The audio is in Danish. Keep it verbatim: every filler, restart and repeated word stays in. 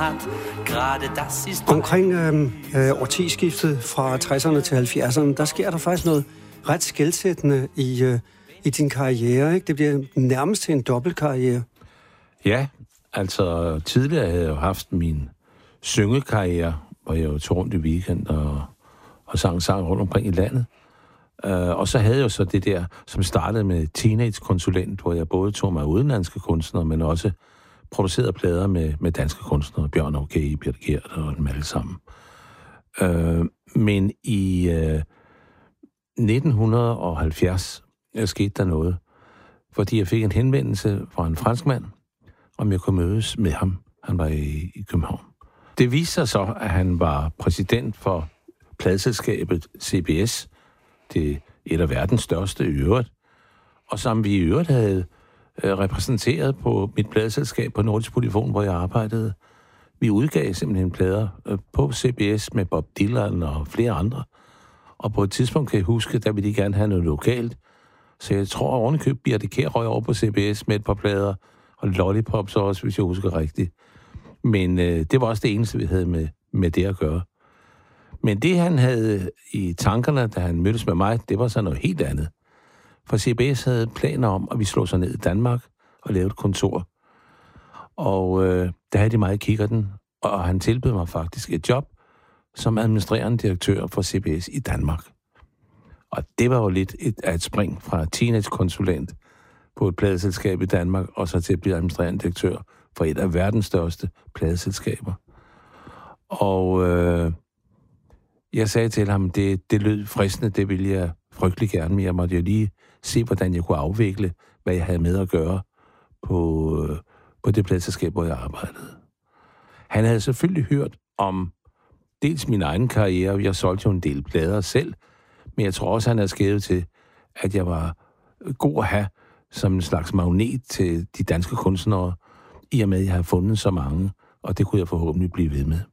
Omkring øh, øh, årtiskiftet fra tresserne til halvfjerdserne, der sker der faktisk noget ret skelsættende i, øh, i din karriere, ikke? Det bliver nærmest til en dobbeltkarriere. Ja, altså tidligere havde jeg jo haft min syngekarriere, hvor jeg jo tog rundt i weekend og, og sang sang rundt omkring i landet. Uh, og så havde jeg jo så det der, som startede med Teenage-konsulent, hvor jeg både tog mig udenlandske kunstnere, men også producerede plader med, med danske kunstnere, Bjørn O G, Birthe Gert og dem alle sammen. Uh, men i uh, nitten halvfjerds der skete der noget, fordi jeg fik en henvendelse fra en franskmand, om jeg kunne mødes med ham. Han var i, i København. Det viste sig så, at han var præsident for pladeselskabet C B S, det er et af verdens største i øvrigt, og som vi i øvrigt havde øh, repræsenteret på mit pladeselskab på Nordisk Polyfon, hvor jeg arbejdede. Vi udgav simpelthen plader øh, på C B S med Bob Dylan og flere andre, og på et tidspunkt kan jeg huske, der ville de gerne have noget lokalt, så jeg tror ovenikøb Birthe Kjær røg over på C B S med et par plader, og Lollipops også, hvis jeg husker rigtigt. Men øh, det var også det eneste, vi havde med, med det at gøre. Men det, han havde i tankerne, da han mødtes med mig, det var så noget helt andet. For C B S havde planer om, at vi slog sig ned i Danmark og lavede et kontor. Og øh, der havde de mig i kikkerten, og han tilbød mig faktisk et job som administrerende direktør for C B S i Danmark. Og det var jo lidt et, et spring fra teenage-konsulent på et pladeselskab i Danmark, og så til at blive administrerende direktør for et af verdens største pladeselskaber. Og øh, jeg sagde til ham, det, det lød fristende, det ville jeg frygtelig gerne, men jeg måtte jo lige se, hvordan jeg kunne afvikle, hvad jeg havde med at gøre på, øh, på det pladeselskab, hvor jeg arbejdede. Han havde selvfølgelig hørt om dels min egen karriere, jeg solgte jo en del plader selv, men jeg tror også, han havde skrevet til, at jeg var god at have som en slags magnet til de danske kunstnere, i og med, at jeg har fundet så mange, og det kunne jeg forhåbentlig blive ved med.